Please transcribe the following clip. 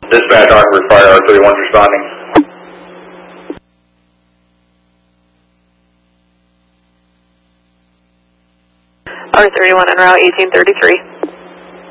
Dispatch Orangeburg Fire, R31 responding. R31 en route 1833.